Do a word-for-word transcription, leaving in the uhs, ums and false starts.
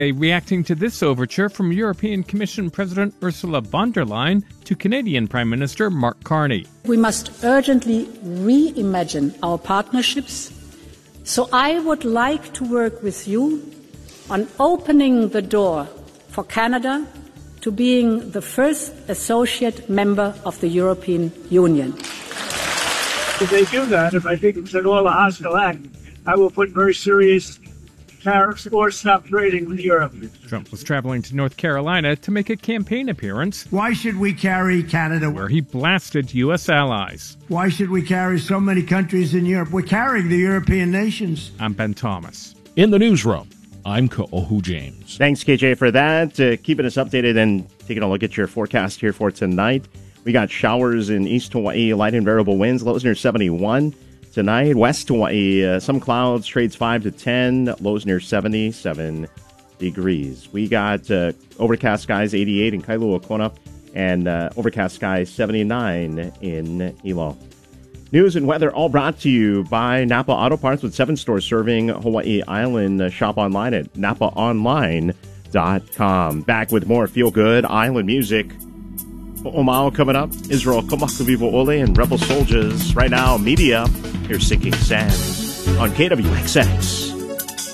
Reacting to this overture from European Commission President Ursula von der Leyen to Canadian Prime Minister Mark Carney. We must urgently reimagine our partnerships, so I would like to work with you on opening the door for Canada to being the first associate member of the European Union. If they do that, if I think it's an all a hostile act, I will put very serious tariffs or stop trading with Europe. Trump was traveling to North Carolina to make a campaign appearance. Why should we carry Canada? Where he blasted U S allies. Why should we carry so many countries in Europe? We're carrying the European nations. I'm Ben Thomas. In the newsroom, I'm Ka'ohu James. Thanks, K J, for that. Uh, keeping us updated and taking a look at your forecast here for tonight. We got showers in East Hawaii, light and variable winds, lows near seventy-one. Tonight, West Hawaii, uh, some clouds, trades five to ten, lows near seventy-seven degrees. We got uh, overcast skies, eighty-eight in Kailua Kona, and uh, overcast skies, seventy-nine in Hilo. News and weather all brought to you by Napa Auto Parts with seven stores serving Hawaii Island. Uh, shop online at napa online dot com. Back with more feel-good island music. Omao coming up. Israel Komakuvivo Ole and Rebel Soldiers. Right now, Media. Here's Sinking Sand on K W X X.